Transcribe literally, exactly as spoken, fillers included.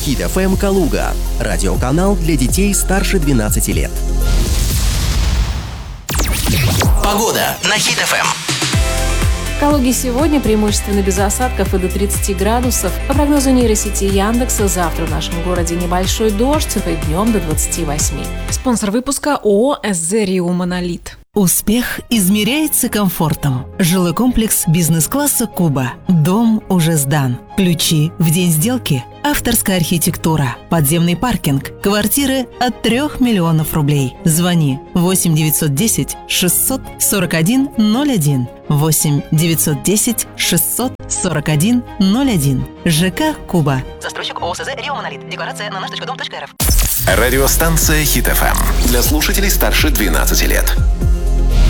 Хит эф эм Калуга. Радиоканал для детей старше двенадцати лет. Погода на Хит эф эм. В Калуге сегодня преимущественно без осадков и до тридцати градусов. По прогнозу нейросети Яндекса, завтра в нашем городе небольшой дождь, и днем до двадцати восьми. Спонсор выпуска ООО эс зэ Рио Монолит. Успех измеряется комфортом. Жилой комплекс бизнес-класса «Куба». Дом уже сдан. Ключи в день сделки. Авторская архитектура. Подземный паркинг. Квартиры от трех миллионов рублей. Звони восемь девятьсот десять шестьсот сорок один ноль один. восемь девятьсот десять шестьсот сорок один ноль один. ЖК «Куба». Застройщик ООО эс зэ Рио Монолит. Декларация на наш точка дом точка эр эф. Радиостанция Хит эф эм для слушателей старше двенадцати лет.